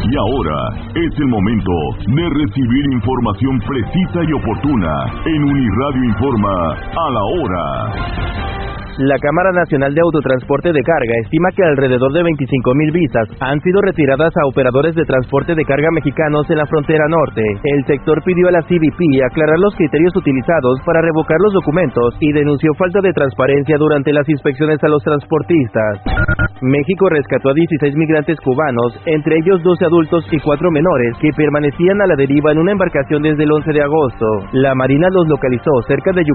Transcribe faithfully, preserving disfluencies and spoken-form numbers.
Y ahora es el momento de recibir información precisa y oportuna en Uniradio Informa a la hora. La Cámara Nacional de Autotransporte de Carga estima que alrededor de veinticinco mil visas han sido retiradas a operadores de transporte de carga mexicanos en la frontera norte. El sector pidió a la C B P aclarar los criterios utilizados para revocar los documentos y denunció falta de transparencia durante las inspecciones a los transportistas. México rescató a dieciséis migrantes cubanos, entre ellos doce adultos y cuatro menores, que permanecían a la deriva en una embarcación desde el once de agosto. La Marina los localizó cerca de